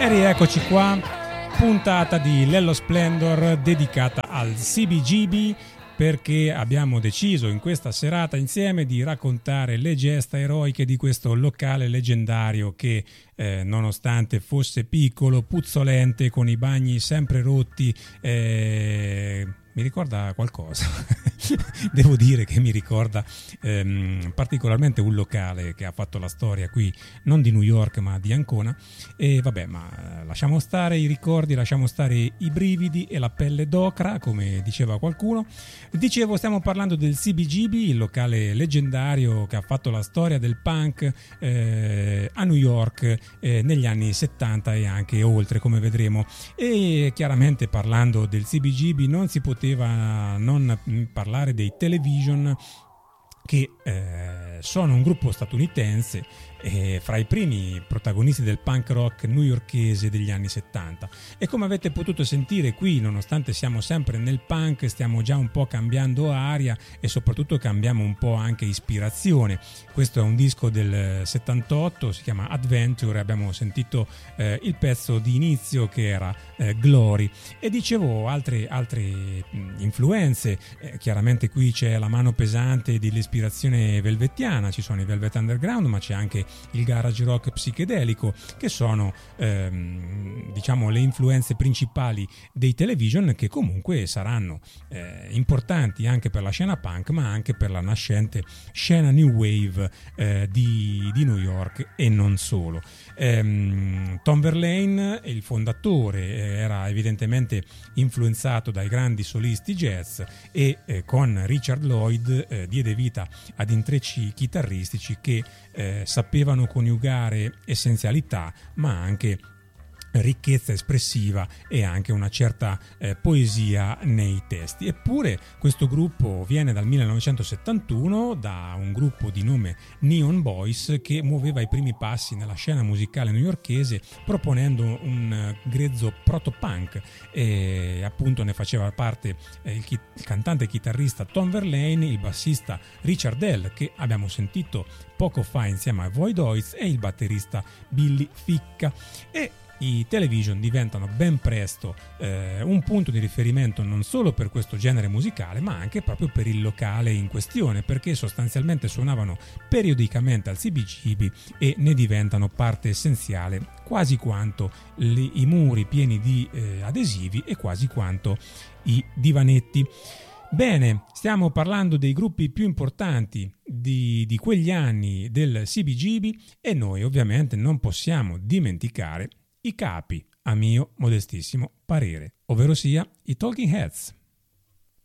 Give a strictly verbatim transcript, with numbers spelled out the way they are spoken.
E rieccoci qua, puntata di Lello Splendor dedicata al C B G B, perché abbiamo deciso in questa serata insieme di raccontare le gesta eroiche di questo locale leggendario che eh, nonostante fosse piccolo, puzzolente, con i bagni sempre rotti, eh, mi ricorda qualcosa. Devo dire che mi ricorda ehm, particolarmente un locale che ha fatto la storia qui, non di New York ma di Ancona. E vabbè, ma lasciamo stare i ricordi, lasciamo stare i brividi e la pelle d'ocra, come diceva qualcuno. Dicevo, stiamo parlando del C B G B, il locale leggendario che ha fatto la storia del punk eh, a New York eh, negli anni settanta e anche oltre, come vedremo. E chiaramente, parlando del C B G B, non si poteva non parlare dei Television, che eh, sono un gruppo statunitense eh, fra i primi protagonisti del punk rock newyorkese degli anni settanta. E come avete potuto sentire qui, nonostante siamo sempre nel punk, stiamo già un po' cambiando aria e soprattutto cambiamo un po' anche ispirazione. Questo è un disco del settantotto, si chiama Adventure, abbiamo sentito eh, il pezzo di inizio che era eh, Glory, e dicevo altre, altre mh, influenze. Eh, chiaramente qui c'è la mano pesante dell'ispirazione velvettiana, ci sono i Velvet Underground, ma c'è anche il garage rock psichedelico, che sono ehm, diciamo le influenze principali dei Television, che comunque saranno eh, importanti anche per la scena punk, ma anche per la nascente scena new wave eh, di, di New York e non solo. ehm, Tom Verlaine, il fondatore, eh, era evidentemente influenzato dai grandi solisti jazz e eh, con Richard Lloyd eh, diede vita ad intrecci chitarristici che eh, sapevano coniugare essenzialità ma anche ricchezza espressiva e anche una certa eh, poesia nei testi. Eppure questo gruppo viene dal millenovecentosettantuno, da un gruppo di nome Neon Boys, che muoveva i primi passi nella scena musicale newyorkese proponendo un uh, grezzo proto-punk, e appunto ne faceva parte eh, il, chi- il cantante e chitarrista Tom Verlaine, il bassista Richard Hell, che abbiamo sentito poco fa insieme a Void Oiz, e il batterista Billy Ficca. E i Television diventano ben presto eh, un punto di riferimento non solo per questo genere musicale, ma anche proprio per il locale in questione, perché sostanzialmente suonavano periodicamente al C B G B e ne diventano parte essenziale, quasi quanto li, i muri pieni di eh, adesivi e quasi quanto i divanetti. Bene, stiamo parlando dei gruppi più importanti di, di quegli anni del C B G B, e noi ovviamente non possiamo dimenticare i capi, a mio modestissimo parere, ovvero sia i Talking Heads.